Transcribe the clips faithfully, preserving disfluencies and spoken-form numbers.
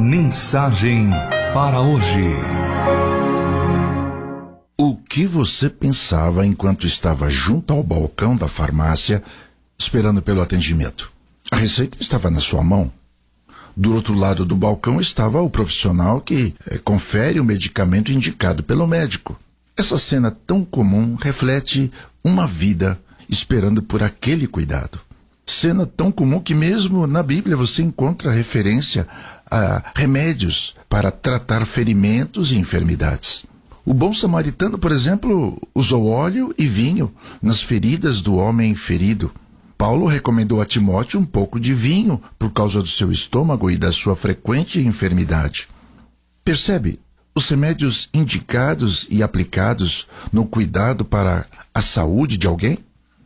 Mensagem para hoje. O que você pensava enquanto estava junto ao balcão da farmácia, esperando pelo atendimento? A receita estava na sua mão. Do outro lado do balcão estava o profissional que eh, confere o medicamento indicado pelo médico. Essa cena tão comum reflete uma vida esperando por aquele cuidado. Cena tão comum que mesmo na Bíblia você encontra referência a remédios para tratar ferimentos e enfermidades. O bom samaritano, por exemplo, usou óleo e vinho nas feridas do homem ferido. Paulo recomendou a Timóteo um pouco de vinho por causa do seu estômago e da sua frequente enfermidade. Percebe? Os remédios indicados e aplicados no cuidado para a saúde de alguém?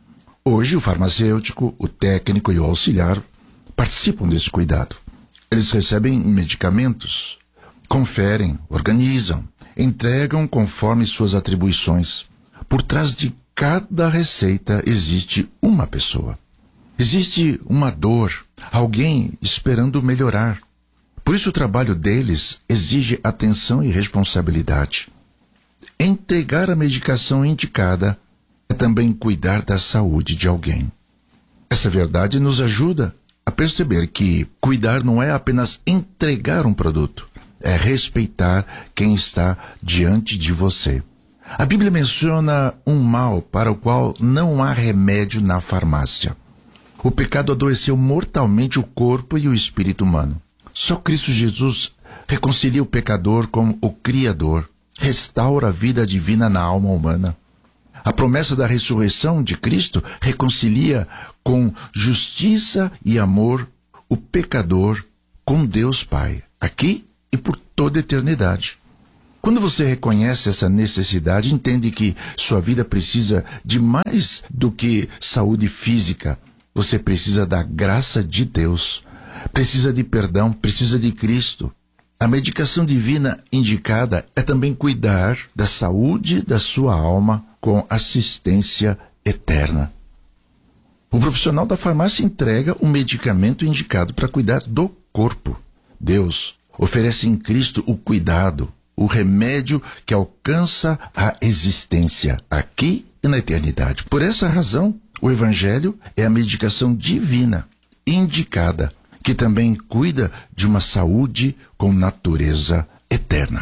Hoje, o farmacêutico, o técnico e o auxiliar participam desse cuidado. Eles recebem medicamentos, conferem, organizam, entregam conforme suas atribuições. Por trás de cada receita existe uma pessoa. Existe uma dor, alguém esperando melhorar. Por isso o trabalho deles exige atenção e responsabilidade. Entregar a medicação indicada é também cuidar da saúde de alguém. Essa verdade nos ajuda a perceber que cuidar não é apenas entregar um produto, é respeitar quem está diante de você. A Bíblia menciona um mal para o qual não há remédio na farmácia. O pecado adoeceu mortalmente o corpo e o espírito humano. Só Cristo Jesus reconcilia o pecador com o Criador, restaura a vida divina na alma humana. A promessa da ressurreição de Cristo reconcilia com justiça e amor o pecador com Deus Pai, aqui e por toda a eternidade. Quando você reconhece essa necessidade, entende que sua vida precisa de mais do que saúde física. Você precisa da graça de Deus, precisa de perdão, precisa de Cristo. A medicação divina indicada é também cuidar da saúde da sua alma com assistência eterna. O profissional da farmácia entrega o medicamento indicado para cuidar do corpo. Deus oferece em Cristo o cuidado, o remédio que alcança a existência aqui e na eternidade. Por essa razão, o Evangelho é a medicação divina indicada, que também cuida de uma saúde com natureza eterna.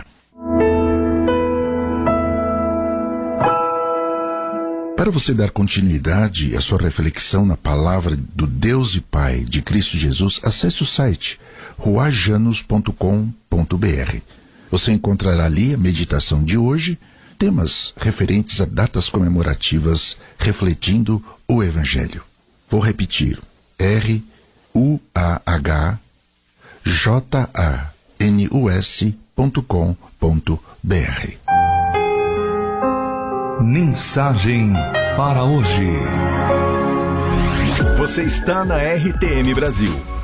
Para você dar continuidade à sua reflexão na palavra do Deus e Pai de Cristo Jesus, acesse o site ruajanos ponto com ponto br. Você encontrará ali a meditação de hoje, temas referentes a datas comemorativas refletindo o Evangelho. Vou repetir: R U A H J A N U S ponto com ponto br. Mensagem para hoje. Você está na R T M Brasil.